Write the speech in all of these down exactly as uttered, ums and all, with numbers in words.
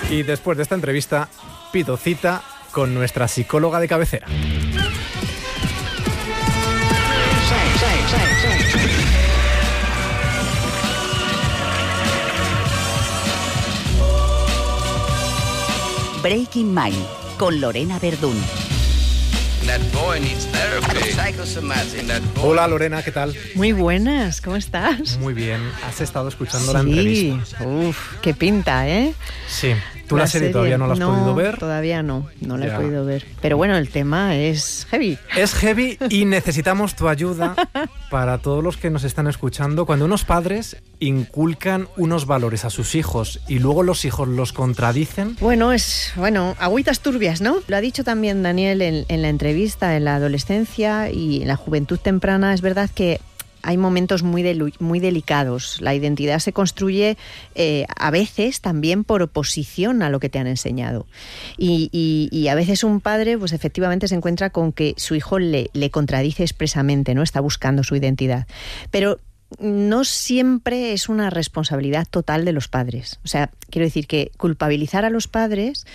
Y después de esta entrevista, pido cita con nuestra psicóloga de cabecera. Breaking Mind, con Lorena Verdún. Hola Lorena, ¿qué tal? Muy buenas, ¿cómo estás? Muy bien, has estado escuchando Sí. la entrevista. Uf, qué pinta, ¿eh? Sí, tú la, la serie, serie todavía no la has no, podido ver. Todavía no, no la ya. he podido ver. Pero bueno, el tema es heavy. Es heavy y necesitamos tu ayuda para todos los que nos están escuchando. Cuando unos padres inculcan unos valores a sus hijos y luego los hijos los contradicen. Bueno, es, bueno, agüitas turbias, ¿no? Lo ha dicho también Daniel en, en la entrevista, en la adolescencia y en la juventud temprana. Es verdad que hay momentos muy, delu- muy delicados. La identidad se construye eh, a veces también por oposición a lo que te han enseñado. Y, y, y a veces un padre, pues efectivamente se encuentra con que su hijo le, le contradice expresamente, ¿no? Está buscando su identidad. Pero no siempre es una responsabilidad total de los padres. O sea, quiero decir que culpabilizar a los padres,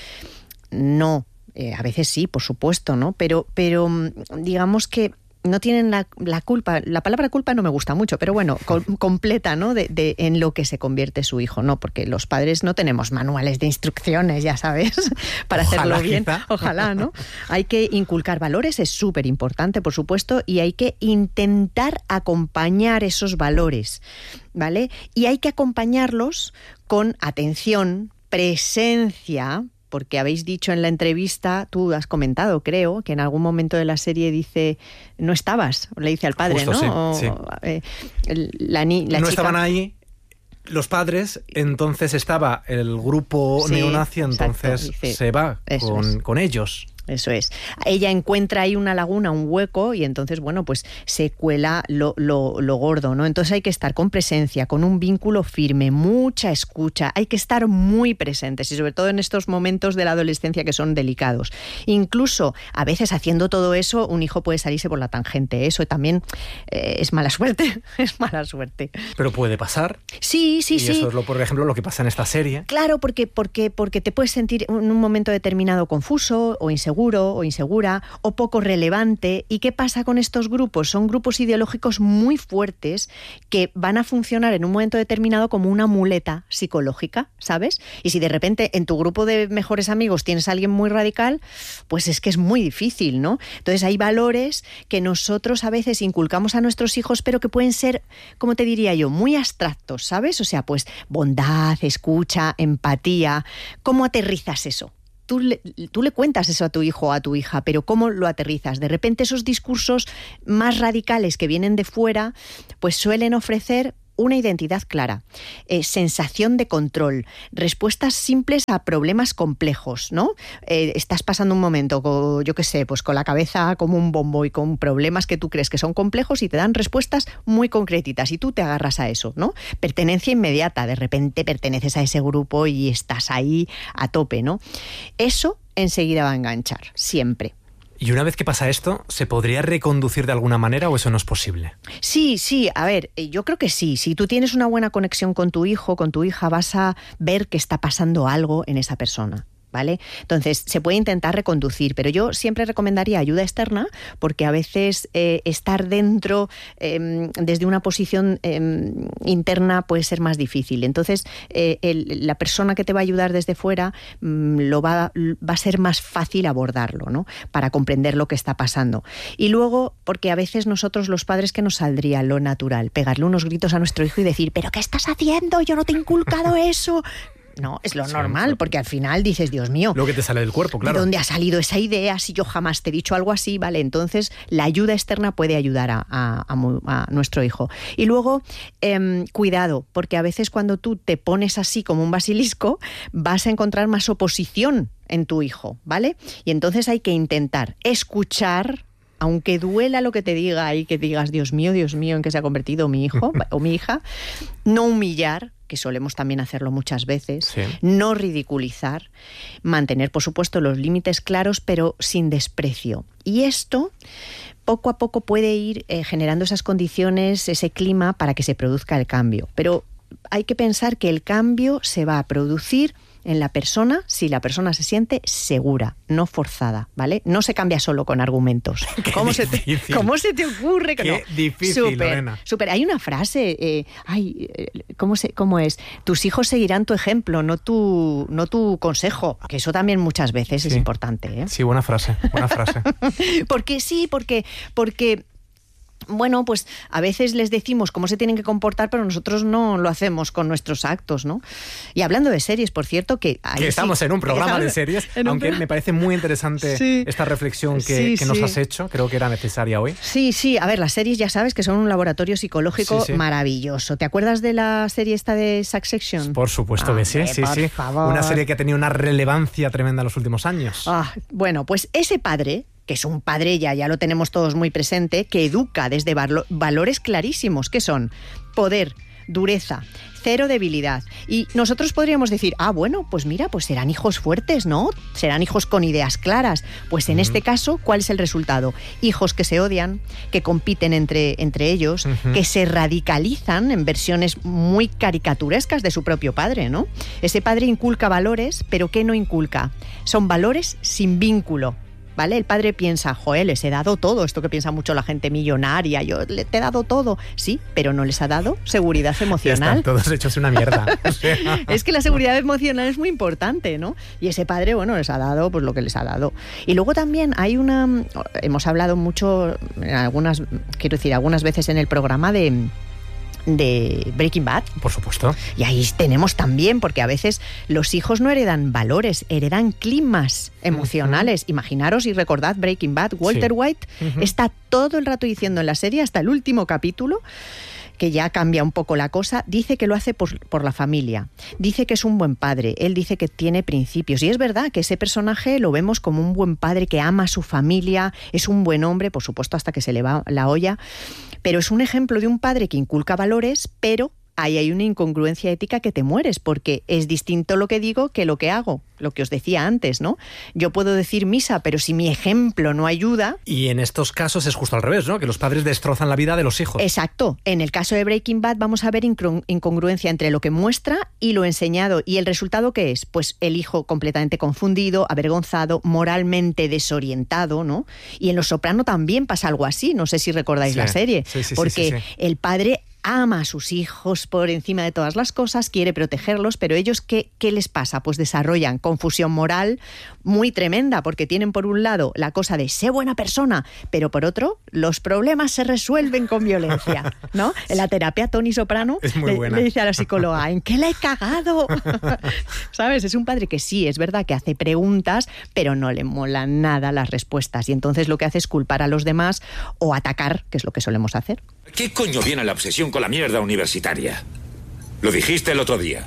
no. Eh, a veces sí, por supuesto, ¿no? Pero, pero digamos que no tienen la, la culpa, la palabra culpa no me gusta mucho, pero bueno, com, completa, ¿no? De, de en lo que se convierte su hijo, ¿no? Porque los padres no tenemos manuales de instrucciones, ya sabes, para ojalá, hacerlo bien. Quizá. Ojalá, ¿no? Hay que inculcar valores, es súper importante, por supuesto, y hay que intentar acompañar esos valores, ¿vale? Y hay que acompañarlos con atención, presencia, porque habéis dicho en la entrevista, tú has comentado, creo, que en algún momento de la serie dice, no estabas, le dice al padre, Justo, ¿no? Sí, o, sí. Eh, la, ni, la no chica... estaban ahí los padres, entonces estaba el grupo sí, neonazi, entonces exacto, dice, se va con, es. con ellos. Eso es. Ella encuentra ahí una laguna, un hueco, y entonces, bueno, pues se cuela lo, lo, lo gordo, ¿no? Entonces hay que estar con presencia, con un vínculo firme, mucha escucha, hay que estar muy presentes y sobre todo en estos momentos de la adolescencia que son delicados. Incluso, a veces haciendo todo eso, un hijo puede salirse por la tangente. Eso también eh, es mala suerte, es mala suerte. Pero puede pasar. Sí, sí, y sí. Y eso es, lo, por ejemplo, lo que pasa en esta serie. Claro, porque, porque, porque te puedes sentir en un momento determinado confuso o inseguro, o insegura o poco relevante. ¿Y qué pasa con estos grupos? Son grupos ideológicos muy fuertes que van a funcionar en un momento determinado como una muleta psicológica, ¿sabes? Y si de repente en tu grupo de mejores amigos tienes a alguien muy radical, pues es que es muy difícil, ¿no? Entonces hay valores que nosotros a veces inculcamos a nuestros hijos, pero que pueden ser, como te diría yo, muy abstractos, ¿sabes? O sea, pues bondad, escucha, empatía. ¿Cómo aterrizas eso? Tú le, tú le cuentas eso a tu hijo o a tu hija, pero ¿cómo lo aterrizas? De repente esos discursos más radicales que vienen de fuera, pues suelen ofrecer una identidad clara, eh, sensación de control, respuestas simples a problemas complejos, ¿no? Eh, estás pasando un momento, con, yo qué sé, pues con la cabeza como un bombo y con problemas que tú crees que son complejos y te dan respuestas muy concretitas y tú te agarras a eso, ¿no? Pertenencia inmediata, de repente perteneces a ese grupo y estás ahí a tope, ¿no? Eso enseguida va a enganchar, siempre. Y una vez que pasa esto, ¿se podría reconducir de alguna manera o eso no es posible? Sí, sí, a ver, yo creo que sí. Si tú tienes una buena conexión con tu hijo, con tu hija, vas a ver que está pasando algo en esa persona, ¿vale? Entonces, se puede intentar reconducir, pero yo siempre recomendaría ayuda externa porque a veces eh, estar dentro eh, desde una posición eh, interna puede ser más difícil. Entonces, eh, el, la persona que te va a ayudar desde fuera mm, lo va, va a ser más fácil abordarlo, ¿no? Para comprender lo que está pasando. Y luego, porque a veces nosotros los padres, ¿qué nos saldría lo natural? Pegarle unos gritos a nuestro hijo y decir, ¿pero qué estás haciendo? Yo no te he inculcado eso. No, es lo normal, porque al final dices, Dios mío, lo que te sale del cuerpo, claro. ¿De dónde ha salido esa idea? Si yo jamás te he dicho algo así, vale, entonces la ayuda externa puede ayudar a, a, a, a nuestro hijo. Y luego, eh, cuidado, porque a veces cuando tú te pones así como un basilisco, vas a encontrar más oposición en tu hijo, ¿vale? Y entonces hay que intentar escuchar, aunque duela lo que te diga y que digas, Dios mío, Dios mío, en qué se ha convertido mi hijo o mi hija, no humillar, que solemos también hacerlo muchas veces, sí. No ridiculizar, mantener, por supuesto, los límites claros, pero sin desprecio. Y esto, poco a poco, puede ir eh, generando esas condiciones, ese clima para que se produzca el cambio. Pero hay que pensar que el cambio se va a producir en la persona si la persona se siente segura, no forzada, ¿vale? No se cambia solo con argumentos. ¿Cómo se, te, ¿Cómo se te ocurre? Que Qué no? difícil, Súper, Lorena. súper. Hay una frase, eh, ay, ¿cómo, se, ¿cómo es? Tus hijos seguirán tu ejemplo, no tu, no tu consejo. Que eso también muchas veces sí. es importante, ¿eh? Sí, buena frase, buena frase. Porque sí, porque... porque bueno, pues a veces les decimos cómo se tienen que comportar, pero nosotros no lo hacemos con nuestros actos, ¿no? Y hablando de series, por cierto, que... que estamos sí, en un programa de series, aunque me parece muy interesante sí, esta reflexión que, sí, que nos sí. has hecho, creo que era necesaria hoy. Sí, sí, a ver, las series ya sabes que son un laboratorio psicológico sí, sí. maravilloso. ¿Te acuerdas de la serie esta de Succession? Por supuesto que sí, sí, sí. Favor. Una serie que ha tenido una relevancia tremenda en los últimos años. Ah, bueno, pues ese padre... que es un padre, ya, ya lo tenemos todos muy presente, que educa desde valo- valores clarísimos, que son poder, dureza, cero debilidad. Y nosotros podríamos decir, ah, bueno, pues mira, pues serán hijos fuertes, ¿no? Serán hijos con ideas claras. Pues en uh-huh. este caso, ¿cuál es el resultado? Hijos que se odian, que compiten entre, entre ellos, uh-huh. que se radicalizan en versiones muy caricaturescas de su propio padre, ¿no? Ese padre inculca valores, pero ¿qué no inculca? Son valores sin vínculo. ¿Vale? El padre piensa, joder, les he dado todo, esto que piensa mucho la gente millonaria, yo le, te he dado todo. Sí, pero no les ha dado seguridad emocional. Ya están todos hechos una mierda. Es que la seguridad emocional es muy importante, ¿no? Y ese padre, bueno, les ha dado pues lo que les ha dado. Y luego también hay una... Hemos hablado mucho, en algunas, quiero decir, algunas veces en el programa de... de Breaking Bad. Por supuesto. Y ahí tenemos también, porque a veces los hijos no heredan valores, heredan climas emocionales. Uh-huh. Imaginaros y recordad Breaking Bad, Walter sí. White uh-huh. está todo el rato diciendo en la serie, hasta el último capítulo, que ya cambia un poco la cosa, dice que lo hace por, por la familia, dice que es un buen padre, él dice que tiene principios, y es verdad que ese personaje lo vemos como un buen padre que ama a su familia, es un buen hombre, por supuesto hasta que se le va la olla, pero es un ejemplo de un padre que inculca valores, pero ahí hay una incongruencia ética que te mueres, porque es distinto lo que digo que lo que hago, lo que os decía antes, ¿no? Yo puedo decir misa, pero si mi ejemplo no ayuda... Y en estos casos es justo al revés, ¿no? Que los padres destrozan la vida de los hijos. Exacto. En el caso de Breaking Bad vamos a ver incongruencia entre lo que muestra y lo enseñado. ¿Y el resultado qué es? Pues el hijo completamente confundido, avergonzado, moralmente desorientado, ¿no? Y en Los Soprano también pasa algo así, no sé si recordáis sí. la serie, sí, sí, porque sí, sí, sí. el padre ama a sus hijos por encima de todas las cosas, quiere protegerlos, pero ellos, ¿qué, qué les pasa? Pues desarrollan confusión moral muy tremenda, porque tienen por un lado la cosa de sé buena persona, pero por otro, los problemas se resuelven con violencia, ¿no? En la terapia, Tony Soprano le, le dice a la psicóloga, ¿en qué la he cagado? ¿Sabes? Es un padre que sí, es verdad que hace preguntas, pero no le molan nada las respuestas, y entonces lo que hace es culpar a los demás o atacar, que es lo que solemos hacer. ¿Qué coño viene la obsesión con la mierda universitaria? Lo dijiste el otro día.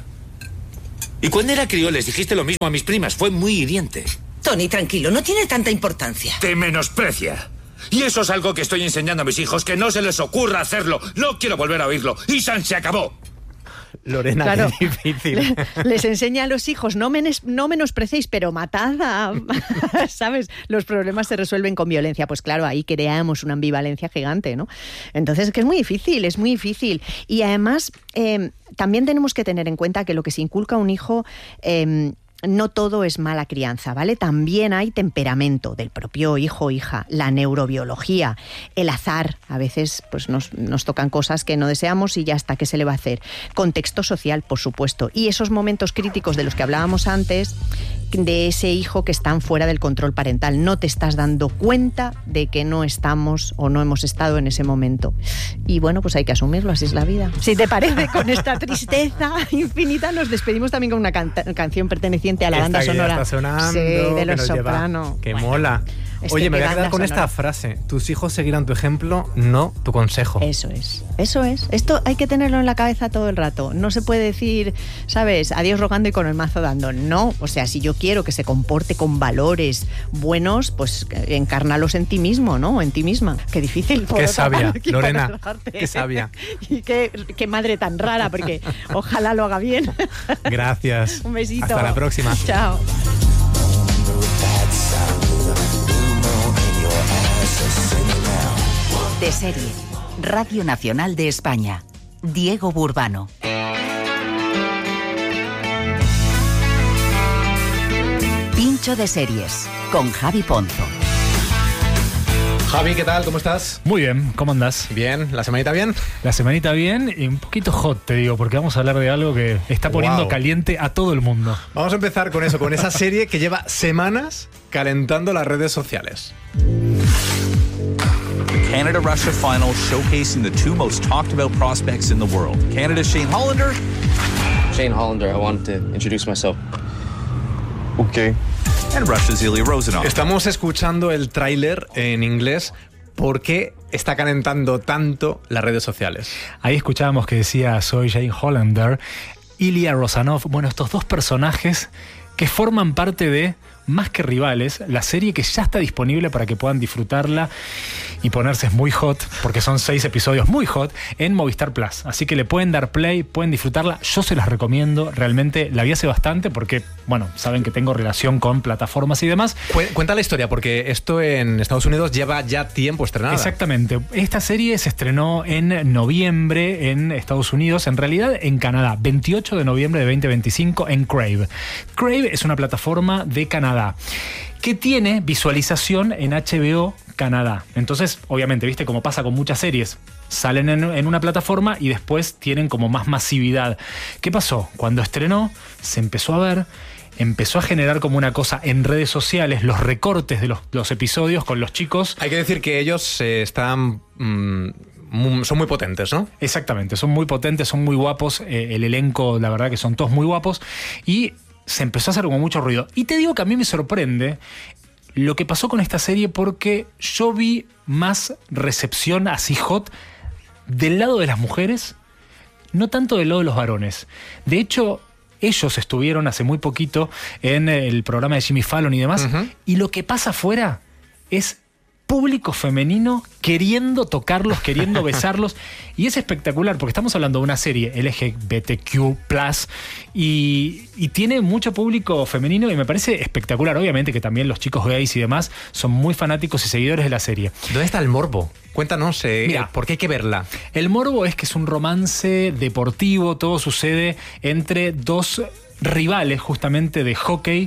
Y cuando era crío les dijiste lo mismo a mis primas. Fue muy hiriente. Tony, tranquilo, no tiene tanta importancia. Te menosprecia. Y eso es algo que estoy enseñando a mis hijos, que no se les ocurra hacerlo. No quiero volver a oírlo. Y San se acabó. Lorena, claro, qué difícil. Les enseña a los hijos, no, menes, no menosprecéis, pero matad a... ¿Sabes? Los problemas se resuelven con violencia. Pues claro, ahí creamos una ambivalencia gigante, ¿no? Entonces, es que es muy difícil, es muy difícil. Y además, eh, también tenemos que tener en cuenta que lo que se inculca a un hijo... Eh, no todo es mala crianza, ¿vale? También hay temperamento del propio hijo o hija, la neurobiología, el azar. A veces pues nos, nos tocan cosas que no deseamos y ya está, ¿qué se le va a hacer? Contexto social, por supuesto. Y esos momentos críticos de los que hablábamos antes, de ese hijo que están fuera del control parental. No te estás dando cuenta de que no estamos o no hemos estado en ese momento. Y bueno, pues hay que asumirlo, así es la vida. Si te parece, con esta tristeza infinita nos despedimos también con una can- canción perteneciente a la esta banda sonora. Está sonando, sí, de Los Soprano. Que bueno, mola. Es Oye, que me voy a banda quedar con sonora. esta frase. Tus hijos seguirán tu ejemplo, no tu consejo. Eso es, eso es. Esto hay que tenerlo en la cabeza todo el rato. No se puede decir, ¿sabes? Adiós rogando y con el mazo dando. No, o sea, si yo quiero que se comporte con valores buenos, pues encárnalos en ti mismo, ¿no? En ti misma. Qué difícil. Qué sabia, Lorena. Qué sabia. Y qué, qué madre tan rara, porque ojalá lo haga bien. Gracias. Un besito. Hasta la próxima. Chao. De serie, Radio Nacional de España, Diego Burbano. ocho de series, con Javi Ponzo. Javi, ¿qué tal? ¿Cómo estás? Muy bien, ¿cómo andás? Bien, ¿la semanita bien? La semanita bien y un poquito hot, te digo, porque vamos a hablar de algo que está poniendo Wow. caliente a todo el mundo. Vamos a empezar con eso, con esa serie que lleva semanas calentando las redes sociales. Canada-Russia final showcasing the two most talked about prospects in the world. Canada's Shane Hollander. Shane Hollander, I wanted to introduce myself. Okay. And Russia's Ilya Rozanov. Estamos escuchando el tráiler en inglés. ¿Por qué está calentando tanto las redes sociales? Ahí escuchábamos que decía soy Shane Hollander, Ilya Rozanov, bueno, estos dos personajes que forman parte de Más que Rivales, la serie que ya está disponible para que puedan disfrutarla y ponerse muy hot, porque son seis episodios muy hot, en Movistar Plus. Así que le pueden dar play, pueden disfrutarla. Yo se las recomiendo, realmente la vi hace bastante porque, bueno, saben que tengo relación con plataformas y demás. Cuenta la historia, porque esto en Estados Unidos lleva ya tiempo estrenada. Exactamente. Esta serie se estrenó en noviembre en Estados Unidos, en realidad en Canadá, veintiocho de noviembre de veinte veinticinco en Crave. Crave es una plataforma de Canadá que tiene visualización en H B O Canadá. Entonces, obviamente, viste como pasa con muchas series, salen en, en una plataforma y después tienen como más masividad. ¿Qué pasó? Cuando estrenó, se empezó a ver, empezó a generar como una cosa en redes sociales, los recortes de los, los episodios con los chicos. Hay que decir que ellos eh, están... Mmm, son muy potentes, ¿no? Exactamente, son muy potentes, son muy guapos, eh, el elenco, la verdad que son todos muy guapos, y se empezó a hacer como mucho ruido. Y te digo que a mí me sorprende lo que pasó con esta serie, porque yo vi más recepción así hot del lado de las mujeres, no tanto del lado de los varones. De hecho, ellos estuvieron hace muy poquito en el programa de Jimmy Fallon y demás, uh-huh. y lo que pasa afuera es público femenino queriendo tocarlos, queriendo besarlos, y es espectacular porque estamos hablando de una serie L G B T Q plus, y, y tiene mucho público femenino y me parece espectacular. Obviamente que también los chicos gays y demás son muy fanáticos y seguidores de la serie. ¿Dónde está el morbo? Cuéntanos, eh, Mira, ¿por qué hay que verla? El morbo es que es un romance deportivo, todo sucede entre dos rivales justamente de hockey,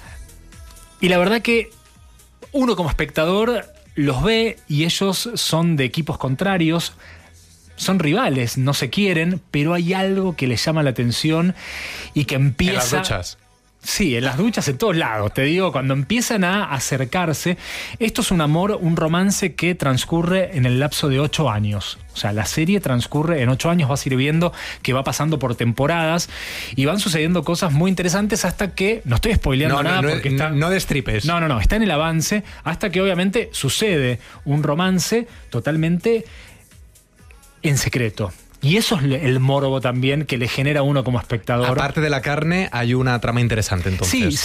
y la verdad que uno como espectador los ve y ellos son de equipos contrarios, son rivales, no se quieren, pero hay algo que les llama la atención y que empieza... ¿En las duchas? Sí, en las duchas, en todos lados, te digo, cuando empiezan a acercarse. Esto es un amor, un romance que transcurre en el lapso de ocho años. O sea, la serie transcurre en ocho años, vas a ir viendo que va pasando por temporadas y van sucediendo cosas muy interesantes hasta que, no estoy spoileando no, nada no, porque no, está... No destripes. No, no, no, está en el avance hasta que obviamente sucede un romance totalmente en secreto. Y eso es el morbo también que le genera a uno como espectador. Aparte de la carne, hay una trama interesante entonces. Sí,